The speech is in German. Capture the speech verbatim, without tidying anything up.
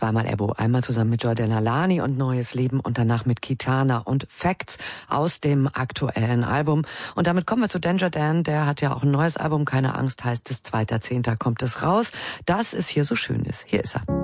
zweimal Ebo. Einmal zusammen mit Jordana Lani und Neues Leben und danach mit Kitana und Facts aus dem aktuellen Album. Und damit kommen wir zu Danger Dan. Der hat ja auch ein neues Album, keine Angst heißt es, zweiter Zehnter kommt es raus. Dass es hier so schön ist. Hier ist er.